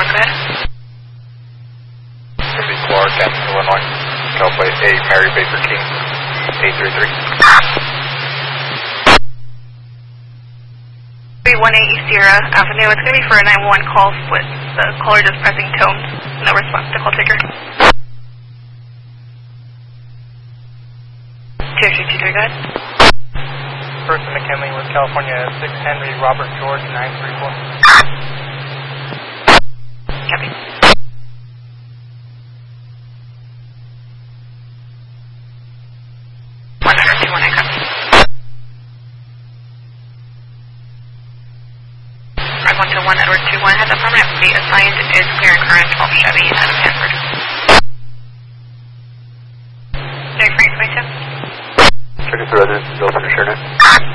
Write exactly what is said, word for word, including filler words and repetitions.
one, go ahead. City Clark, Athens, Illinois. Caliplate A, Mary Baker King, eight three three. three one eight East Sierra Avenue. It's going to be for a nine one one call split. The caller just pressing tones. No response to call taker. two three two three, go ahead. First in McKinley, West California, six Henry, Robert George, nine three four. Copy. one hundred two one, I copy. five one two one, Edward two one has a permanent fleet assigned is clear and current twelve Chevy out of Hanford. Very free, twenty-two. Check if the residence is open or share net.